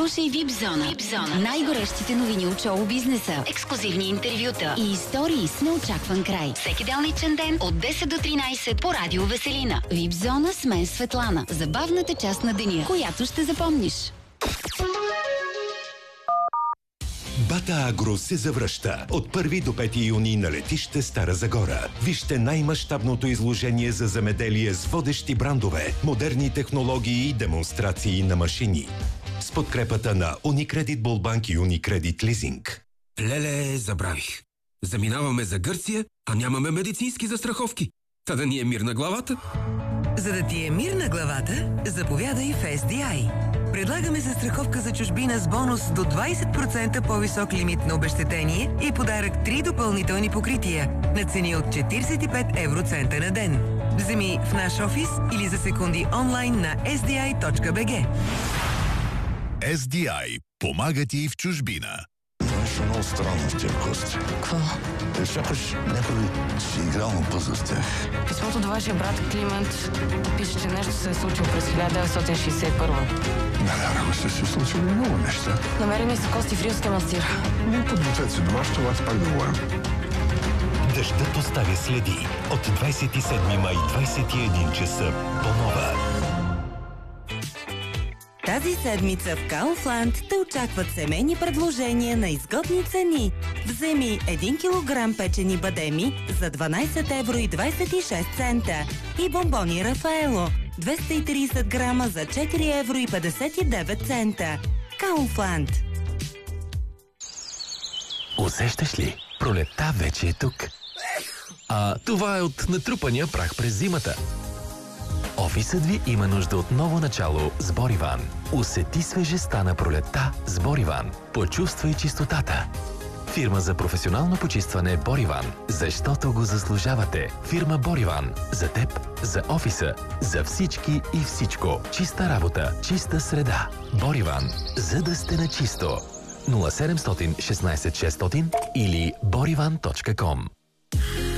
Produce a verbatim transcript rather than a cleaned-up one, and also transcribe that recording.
Слушай Випзона. Випзона. Най-горещите новини от шоу бизнеса, ексклузивни интервюта и истории с неочакван край. Всеки делничен ден от десет до тринайсет по Радио Веселина. Випзона с мен Светлана. Забавната част на деня, която ще запомниш. Бата Агро се завръща от първи до пети юни на летище Стара Загора. Вижте най-мащабното изложение за земеделие с водещи брандове, модерни технологии и демонстрации на машини. С подкрепата на Unicredit Булбанк и Unicredit Leasing. Леле, забравих. Заминаваме за Гърция, а нямаме медицински застраховки. Та да ни е мир на главата. За да ти е мир на главата, заповядай в Ес Ди Ай. Предлагаме застраховка за чужбина с бонус до двайсет процента по-висок лимит на обезщетение и подарък три допълнителни покрития на цени от четирийсет и пет евроцента на ден. Вземи в наш офис или за секунди онлайн на ес ди ай точка би джи. Ес Ди Ай помага ти в чужбина. Нещо много странно в тия гости. Какво? Е, сякаш някой си играл на пъзъл с тях. Писмото до вашия брат Климент пише, че нещо се е случило през хиляда деветстотин шейсет и първа. Навярно се си случили много неща. Намерени са кости в Рилския манастир. Не подгответе се дома, ще вас пак да говорим. Дъждът оставя следи. От двайсет и седми май, двайсет и един часа по Нова. Тази седмица в Kaufland те очакват семейни предложения на изгодни цени. Вземи един килограм печени бадеми за дванайсет евро и двайсет и шест цента и бомбони Рафаело двеста и трийсет грама за четири евро и петдесет и девет цента. Kaufland. Усещаш ли? Пролетта вече е тук. А това е от натрупания прах през зимата. Офисът ви има нужда от ново начало с Бориван. Усети свежестта на пролетта с Бориван. Почувствай чистотата. Фирма за професионално почистване Бориван. Защото го заслужавате. Фирма Бориван. За теб, за офиса, за всички и всичко. Чиста работа, чиста среда. Бориван. За да сте на чисто. нула седемстотин шестнайсет шестстотин или бориван точка ком.